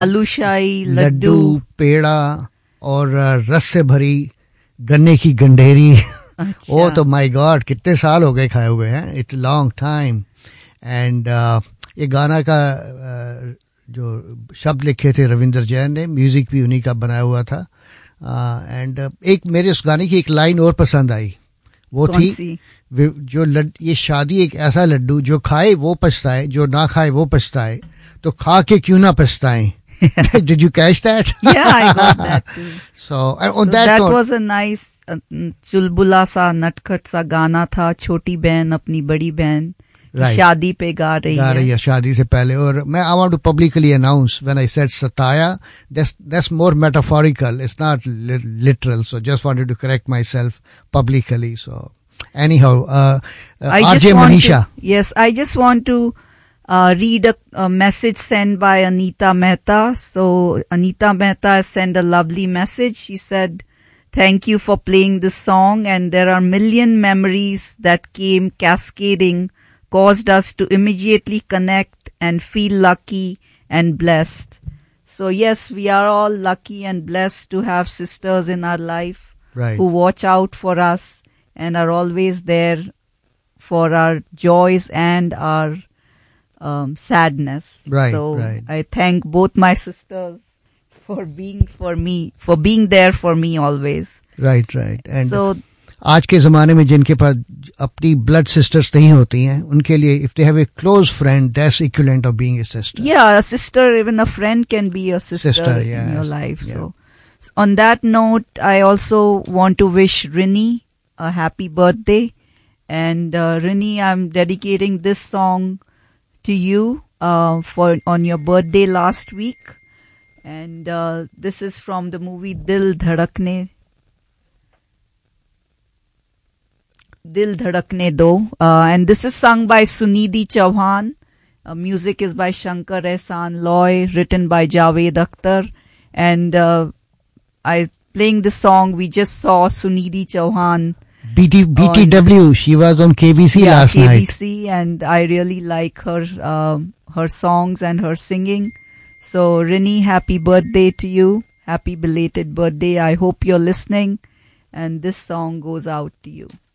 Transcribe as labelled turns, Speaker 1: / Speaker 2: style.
Speaker 1: बालूशाही,
Speaker 2: लड्डू, पेड़ा और रस से भरी गन्ने की गंडेरी.
Speaker 1: अच्छा.
Speaker 2: ओ तो माय गॉड, कितने साल हो गए खाए हुए हैं. It's long time. एंड ये गाना का जो शब्द लिखे थे रविंद्र जैन ने, म्यूजिक भी उन्हीं का बनाया हुआ था. एंड एक मेरे उस गाने की एक लाइन और पसंद आई. वो थी जो ये शादी एक ऐसा लड्डू जो खाए वो पछताए, जो ना खाए वो पछताए, तो खा के क्यों ना पछताए. Did you catch that?
Speaker 1: Yeah, I got that too.
Speaker 2: So on that note,
Speaker 1: was a nice चुलबुला सा नटखट सा गाना था. छोटी बहन अपनी बड़ी बहन शादी पे गा रही है
Speaker 2: शादी से पहले. और मैं I want to publicly announce when I said sataya, that's more metaphorical, it's not literal, so just wanted to correct myself publicly. So anyhow, RJ Manisha.
Speaker 1: Yes, I just want to read a message sent by Anita Mehta. So Anita Mehta has sent a lovely message. She said, "Thank you for playing this song, and there are million memories that came cascading, caused us to immediately connect and feel lucky and blessed." So yes, we are all lucky and blessed to have sisters in our life,
Speaker 2: right,
Speaker 1: who watch out for us and are always there for our joys and our sadness.
Speaker 2: Right,
Speaker 1: so
Speaker 2: right.
Speaker 1: I thank both my sisters for being there for me always.
Speaker 2: Right. And
Speaker 1: so
Speaker 2: आज के ज़माने में जिनके पास अपनी blood sisters नहीं होती हैं, उनके लिए if they have a close friend, that's equivalent of being a sister.
Speaker 1: Yeah, a sister, even a friend can be a sister
Speaker 2: yes.
Speaker 1: in your life.
Speaker 2: Yeah.
Speaker 1: So on that note, I also want to wish Rini a happy birthday. And Rini, I'm dedicating this song to you on your birthday last week. And this is from the movie Dil Dhadakne Do. And this is sung by Sunidhi Chauhan. Music is by Shankar Ehsaan Loy, written by Javed Akhtar. And playing this song, we just saw Sunidhi Chauhan.
Speaker 2: BTW, she was on KBC last night.
Speaker 1: KBC, and I really like her songs and her singing. So Rini, happy birthday to you. Happy belated birthday. I hope you're listening. And this song goes out to you.